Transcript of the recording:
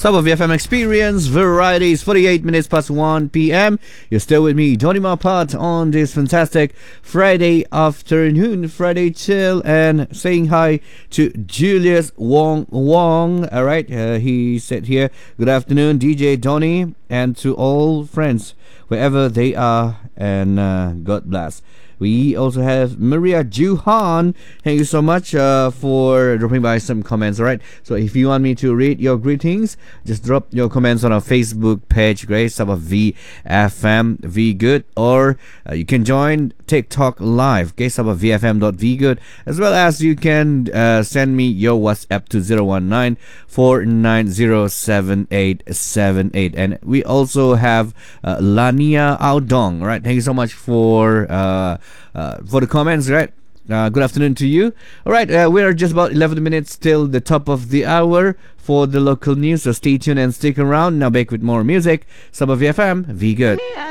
Sabah VFM Experience Varieties, 48 minutes past 1 p.m. You're still with me, Tony Mapat, on this fantastic Friday afternoon, Friday chill, and saying hi to Julius Wong. All right, he said here, good afternoon, DJ Tony, and to all friends, wherever they are, and God bless. We also have Maria Juhan. Thank you so much for dropping by some comments. All right. So if you want me to read your greetings, just drop your comments on our Facebook page, Grace Sabah VFM VGood, or you can join TikTok Live, GraceSabah.VFM.VGood, as well as you can send me your WhatsApp to 019-490-7878. And we also have Lania Audong. All right. Thank you so much for the comments, right? Good afternoon to you. All right, we're just about 11 minutes till the top of the hour for the local news, so stay tuned and stick around. Now back with more music. Sabah VFM, VGood.